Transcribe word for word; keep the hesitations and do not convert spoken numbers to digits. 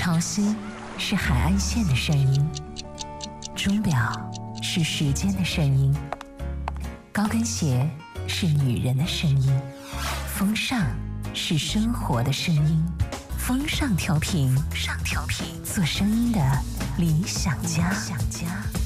潮汐是海岸线的声音，钟表是时间的声音，高跟鞋是女人的声音，风尚是生活的声音。风尚调频，上调频，做声音的理想家。